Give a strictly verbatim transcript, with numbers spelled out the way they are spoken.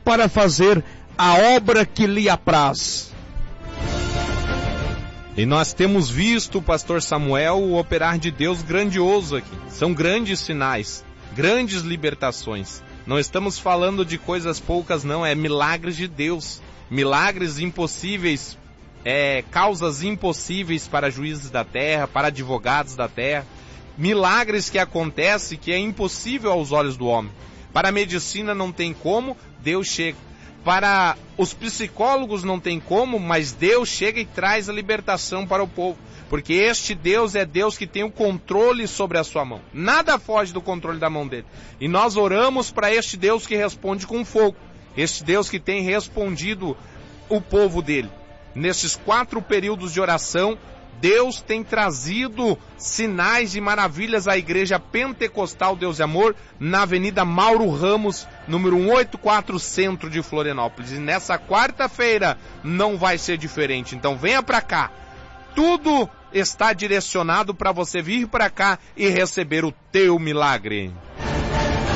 para fazer a obra que lhe apraz. E nós temos visto, pastor Samuel, o operar de Deus grandioso aqui. São grandes sinais, grandes libertações. Não estamos falando de coisas poucas, não, é milagres de Deus. Milagres impossíveis, é, causas impossíveis para juízes da terra, para advogados da terra. Milagres que acontecem que é impossível aos olhos do homem. Para a medicina não tem como, Deus chega. Para os psicólogos não tem como, mas Deus chega e traz a libertação para o povo. Porque este Deus é Deus que tem o controle sobre a sua mão. Nada foge do controle da mão dele. E nós oramos para este Deus que responde com fogo. Este Deus que tem respondido o povo dele. Nesses quatro períodos de oração, Deus tem trazido sinais e maravilhas à Igreja Pentecostal Deus e Amor na Avenida Mauro Ramos, número cento e oitenta e quatro, centro de Florianópolis. E nessa quarta-feira não vai ser diferente. Então venha para cá. Tudo está direcionado para você vir para cá e receber o teu milagre.